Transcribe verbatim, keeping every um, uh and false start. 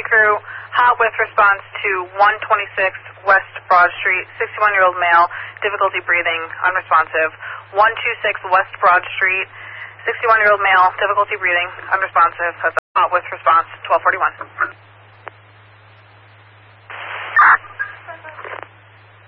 crew, hot with response to one twenty-six West Broad Street, sixty-one-year-old male, difficulty breathing, unresponsive. one twenty-six West Broad Street, sixty-one-year-old male, difficulty breathing, unresponsive. That's hot with response twelve forty-one.